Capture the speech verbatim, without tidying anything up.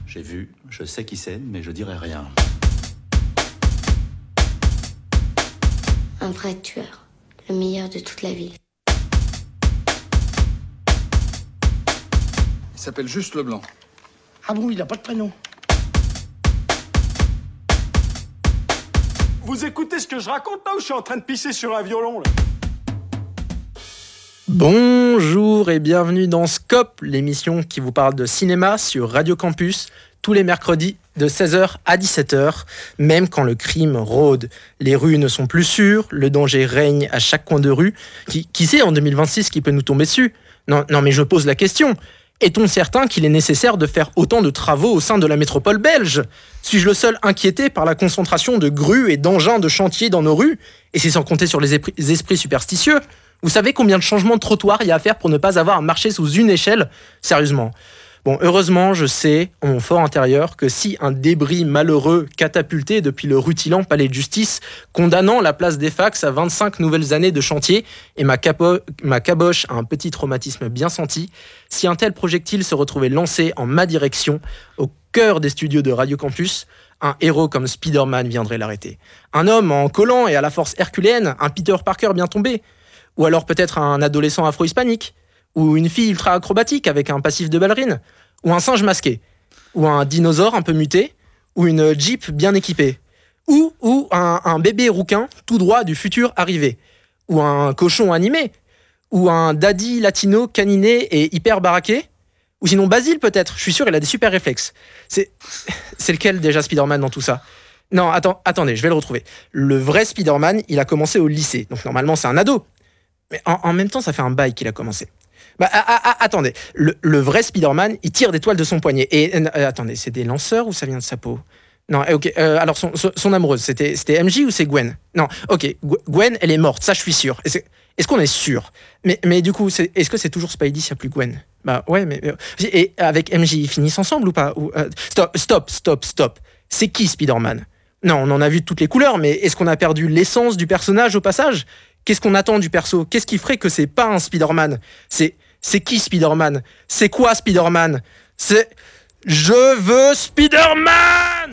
J'ai vu, je sais qui c'est, mais je dirai rien. Un vrai tueur, le meilleur de toute la ville. Il s'appelle juste Leblanc. Ah bon, il a pas de prénom. Vous écoutez ce que je raconte là ou je suis en train de pisser sur un violon là? Bonjour et bienvenue dans Scope, l'émission qui vous parle de cinéma sur Radio Campus, tous les mercredis de seize heures à dix-sept heures, même quand le crime rôde. Les rues ne sont plus sûres, le danger règne à chaque coin de rue. Qui, qui sait en deux mille vingt-six qui peut nous tomber dessus? Non, non mais je pose la question. Est-on certain qu'il est nécessaire de faire autant de travaux au sein de la métropole belge? Suis-je le seul inquiété par la concentration de grues et d'engins de chantier dans nos rues? Et c'est sans compter sur les épri- les esprits superstitieux. Vous savez combien de changements de trottoir il y a à faire pour ne pas avoir à marcher sous une échelle? Sérieusement. Bon, heureusement, je sais, en mon fort intérieur, que si un débris malheureux catapulté depuis le rutilant palais de justice, condamnant la place des Fax à vingt-cinq nouvelles années de chantier, et ma, capo- ma caboche a un petit traumatisme bien senti, si un tel projectile se retrouvait lancé en ma direction, au cœur des studios de Radio Campus, un héros comme Spider-Man viendrait l'arrêter. Un homme en collant et à la force herculéenne, un Peter Parker bien tombé. Ou alors peut-être un adolescent afro-hispanique, ou une fille ultra-acrobatique avec un passif de ballerine, ou un singe masqué, ou un dinosaure un peu muté, ou une Jeep bien équipée, ou, ou un, un bébé rouquin tout droit du futur arrivé, ou un cochon animé, ou un daddy latino caniné et hyper baraqué, ou sinon Basile peut-être, je suis sûr il a des super réflexes. C'est, c'est lequel déjà Spider-Man dans tout ça? Non, attends, attendez, je vais le retrouver. Le vrai Spider-Man, il a commencé au lycée, donc normalement c'est un ado. Mais en, en même temps, ça fait un bail qu'il a commencé. Bah, ah, ah, ah, attendez, le, le vrai Spider-Man, il tire des toiles de son poignet. Et euh, attendez, c'est des lanceurs ou ça vient de sa peau? Non, ok. Euh, alors son, son, son amoureuse, c'était, c'était M J ou c'est Gwen? Non, ok. Gwen, elle est morte, ça je suis sûr. Est-ce, est-ce qu'on est sûr? Mais, mais du coup, c'est, est-ce que c'est toujours Spidey s'il n'y a plus Gwen? Bah ouais, mais et avec M J, ils finissent ensemble ou pas? ou, euh, Stop, stop, stop, stop. C'est qui Spider-Man? Non, on en a vu de toutes les couleurs, mais est-ce qu'on a perdu l'essence du personnage au passage? Qu'est-ce qu'on attend du perso? Qu'est-ce qui ferait que c'est pas un Spider-Man? C'est, c'est qui Spider-Man? C'est quoi Spider-Man? C'est... Je veux Spider-Man!